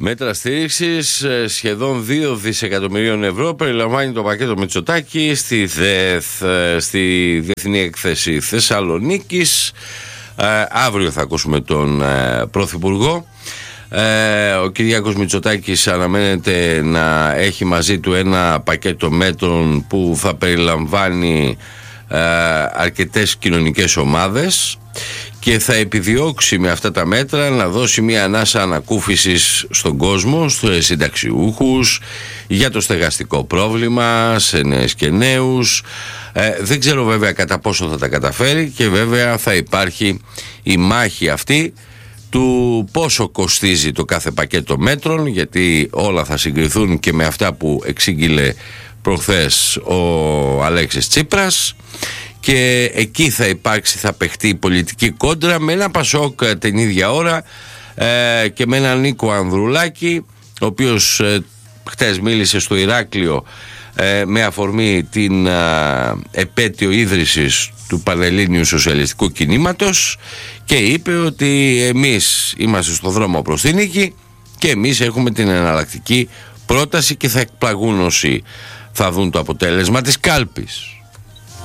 Μέτρα στήριξης σχεδόν 2 δισεκατομμυρίων ευρώ περιλαμβάνει το πακέτο Μητσοτάκη στη ΔΕΘ, στη Διεθνή Έκθεση Θεσσαλονίκης. Αύριο θα ακούσουμε τον Πρωθυπουργό. Ο Κυριάκος Μητσοτάκης αναμένεται να έχει μαζί του ένα πακέτο μέτρων που θα περιλαμβάνει αρκετές κοινωνικές ομάδες και θα επιδιώξει με αυτά τα μέτρα να δώσει μια ανάσα ανακούφισης στον κόσμο, στους συνταξιούχους, για το στεγαστικό πρόβλημα, σε νέες και νέους. Δεν ξέρω βέβαια κατά πόσο θα τα καταφέρει και βέβαια θα υπάρχει η μάχη αυτή του πόσο κοστίζει το κάθε πακέτο μέτρων, γιατί όλα θα συγκριθούν και με αυτά που εξήγηλε προχθές ο Αλέξης Τσίπρας, και εκεί θα παιχτεί η πολιτική κόντρα με ένα Πασόκ την ίδια ώρα και με έναν Νίκο Ανδρουλάκη, ο οποίος χτες μίλησε στο Ηράκλειο με αφορμή την επέτειο ίδρυσης του Πανελλήνιου Σοσιαλιστικού Κινήματος και είπε ότι εμείς είμαστε στο δρόμο προς την νίκη και εμείς έχουμε την εναλλακτική πρόταση και θα εκπλαγούν όσοι θα δουν το αποτέλεσμα της κάλπης.